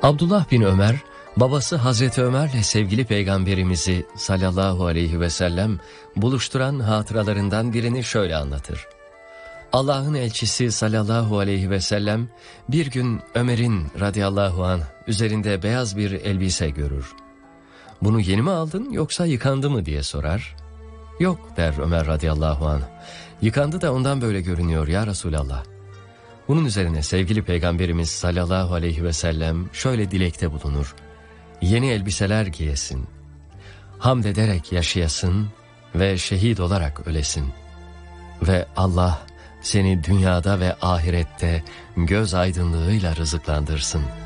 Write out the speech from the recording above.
Abdullah bin Ömer, babası Hazreti Ömer'le sevgili peygamberimizi sallallahu aleyhi ve sellem buluşturan hatıralarından birini şöyle anlatır. Allah'ın elçisi sallallahu aleyhi ve sellem bir gün Ömer'in radıyallahu anh üzerinde beyaz bir elbise görür. Bunu yeni mi aldın yoksa yıkandı mı diye sorar. Yok der Ömer radıyallahu anh. Yıkandı da ondan böyle görünüyor ya Resulallah. Bunun üzerine sevgili peygamberimiz sallallahu aleyhi ve sellem şöyle dilekte bulunur. Yeni elbiseler giyesin, hamd ederek yaşayasın ve şehit olarak ölesin. Ve Allah seni dünyada ve ahirette göz aydınlığıyla rızıklandırsın.